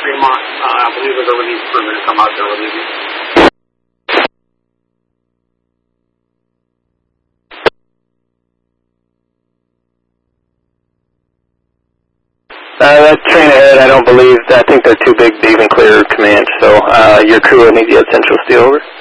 Fremont. I believe there's a relief crew going to come out there relieve you. That train ahead, I think they're too big to even clear command, so your crew will need to get Central Steel over.